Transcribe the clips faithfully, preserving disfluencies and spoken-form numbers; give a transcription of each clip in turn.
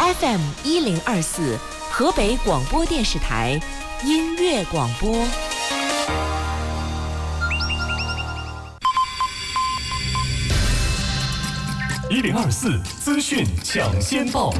F M 一零二四，河北广播电视台音乐广播。 一零二四资讯抢先报。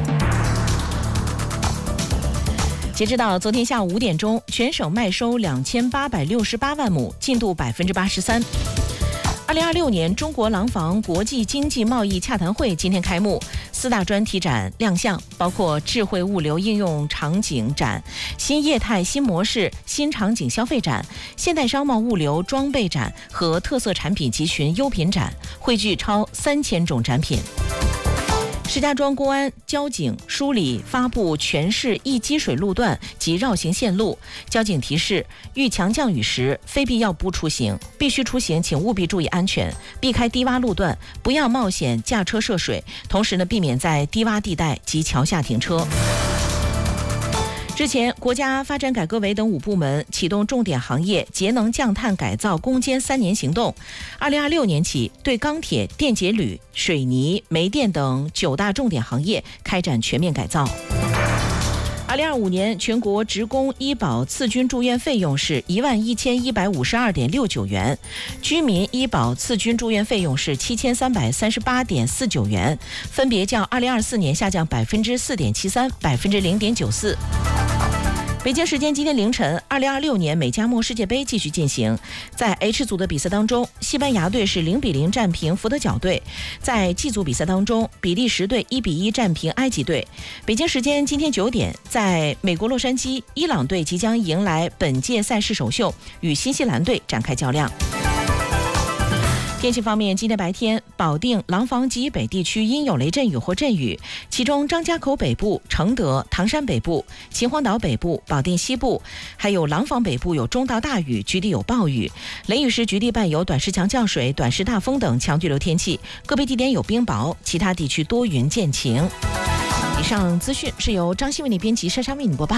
截止到昨天下午五点钟，全省麦收两千八百六十八万亩，进度百分之八十三。二零二六年中国廊坊国际经济贸易洽谈会今天开幕，四大专题展亮相，包括智慧物流应用场景展、新业态新模式新场景消费展、现代商贸物流装备展和特色产品集群优品展，汇聚超三千种展品。石家庄公安交警梳理发布全市易积水路段及绕行线路，交警提示：遇强降雨时，非必要不出行；必须出行，请务必注意安全，避开低洼路段，不要冒险驾车涉水。同时呢，避免在低洼地带及桥下停车。之前，国家发展改革委等五部门启动重点行业节能降碳改造攻坚三年行动。二零二六年起，对钢铁、电解铝、水泥、煤电等九大重点行业开展全面改造。二零二五年全国职工医保次均住院费用是一万一千一百五十二点六九元，居民医保次均住院费用是七千三百三十八点四九元，分别较二零二四年下降百分之四点七三、百分之零点九四。北京时间今天凌晨，二零二六年美加墨世界杯继续进行。在 H 组的比赛当中，西班牙队是零比零战平福德角队；在 G 组比赛当中，比利时队一比一战平埃及队。北京时间今天九点，在美国洛杉矶，伊朗队即将迎来本届赛事首秀，与新西兰队展开较量。天气方面，今天白天，保定、廊坊及以北地区阴有雷阵雨或阵雨，其中张家口北部、承德、唐山北部、秦皇岛北部、保定西部，还有廊坊北部有中到大雨，局地有暴雨。雷雨时局地伴有短时强降水、短时大风等强对流天气，个别地点有冰雹，其他地区多云见晴。以上资讯是由张希为你编辑，珊珊为你播报。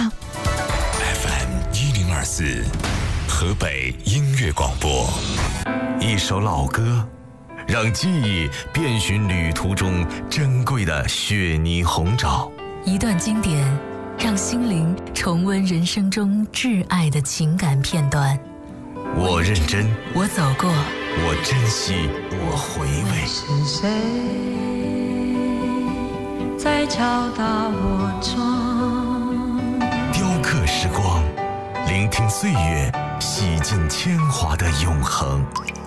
F M 一零二四，河北音乐广播。一首老歌，让记忆遍寻旅途中珍贵的雪泥红枣； 一段经典，让心灵重温人生中挚爱的情感片段。 我认真， 我走过， 我珍惜，我回味。 是谁在敲打我窗？ 雕刻时光，聆听岁月洗尽铅华的永恒。